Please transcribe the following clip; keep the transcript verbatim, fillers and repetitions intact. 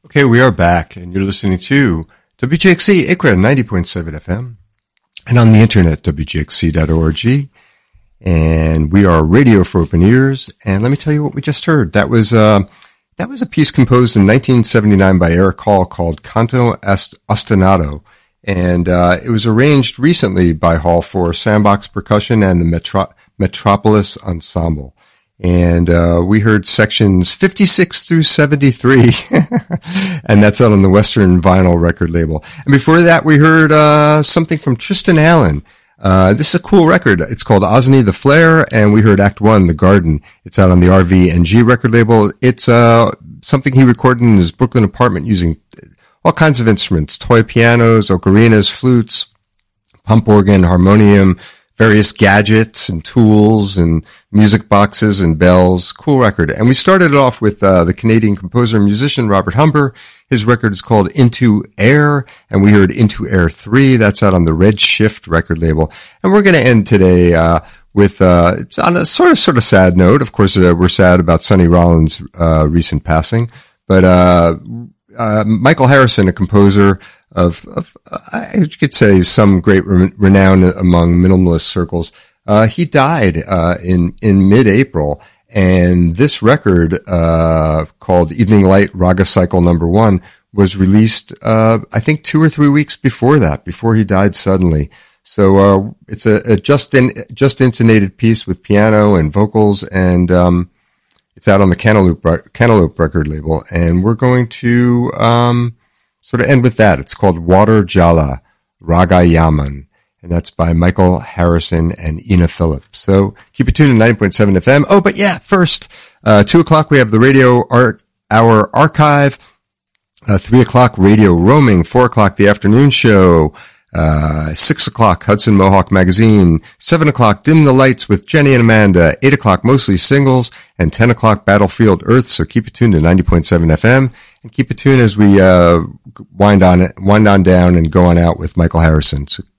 Okay, we are back, and you're listening to W J X C Ikra ninety point seven F M, and on the internet, W J X C dot org. And we are radio for open ears. And let me tell you what we just heard. That was uh, that was a piece composed in nineteen seventy-nine by Eric Hall called Canto Ostinato, and uh, it was arranged recently by Hall for Sandbox Percussion and the Metro- Metropolis Ensemble. And uh, we heard sections fifty-six through seventy-three, and that's out on the Western Vinyl record label. And before that, we heard uh, something from Tristan Allen. Uh, this is a cool record. It's called Osney the Flare, and we heard Act One, The Garden. It's out on the R V N G record label. It's uh, something he recorded in his Brooklyn apartment using all kinds of instruments, toy pianos, ocarinas, flutes, pump organ, harmonium, various gadgets and tools and music boxes and bells. Cool record. And we started off with uh, the Canadian composer and musician Robert Humber. His record is called Into Air, and we heard Into Air three. That's out on the Red Shift record label. And we're going to end today uh with uh it's on a sort of sort of sad note. Of course, uh, we're sad about Sonny Rollins' uh recent passing. But uh, uh Michael Harrison, a composer Of, of uh, I could say some great re- renown among minimalist circles. Uh, he died, uh, in, in mid-April, and this record, uh, called Evening Light Raga Cycle Number One was released, uh, I think two or three weeks before that, before he died suddenly. So, uh, it's a, a just in, just intonated piece with piano and vocals, and, um, it's out on the Cantaloupe, Cantaloupe record label, and we're going to, um, sort of end with that. It's called Water Jala Raga Yaman, and that's by Michael Harrison and Ina Phillips. So keep it tuned to ninety point seven F M. Oh, but yeah, first, uh, two o'clock we have the Radio Art Hour Archive, uh, three o'clock Radio Roaming, four o'clock the afternoon show, uh, six o'clock Hudson Mohawk Magazine, seven o'clock Dim the Lights with Jenny and Amanda, eight o'clock Mostly Singles, and ten o'clock Battlefield Earth. So keep it tuned to ninety point seven F M, and keep it tuned as we uh wind on wind on down and go on out with Michael Harrison. So